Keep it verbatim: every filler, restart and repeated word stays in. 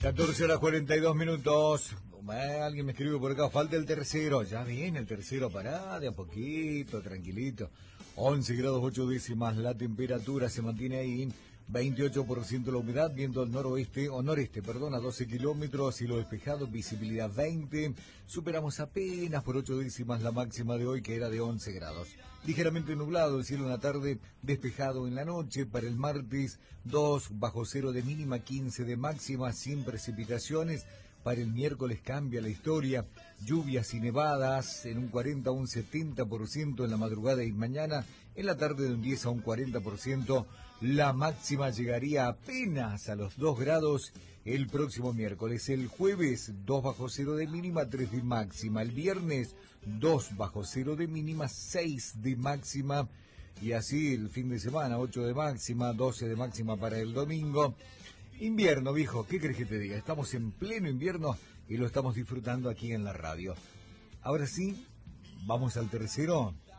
catorce horas cuarenta y dos minutos. Alguien me escribe por acá, falta el tercero. Ya viene el tercero, pará de a poquito, tranquilito. once grados ocho décimas, la temperatura se mantiene ahí. veintiocho por ciento la humedad, viento al noroeste, o noreste, perdón, a doce kilómetros, cielo despejado, visibilidad veinte. Superamos apenas por ocho décimas la máxima de hoy, que era de once grados. Ligeramente nublado, el cielo en la tarde, despejado en la noche. Para el martes, dos bajo cero de mínima, quince de máxima, sin precipitaciones. Para el miércoles cambia la historia, lluvias y nevadas en un cuarenta a un setenta por ciento en la madrugada y mañana, en la tarde de un diez a un cuarenta por ciento, la máxima llegaría apenas a los dos grados el próximo miércoles. El jueves, dos bajo cero de mínima, tres de máxima. El viernes, dos bajo cero de mínima, seis de máxima. Y así el fin de semana, ocho de máxima, doce de máxima para el domingo. Invierno, viejo, ¿qué crees que te diga? Estamos en pleno invierno y lo estamos disfrutando aquí en la radio. Ahora sí, vamos al tercero.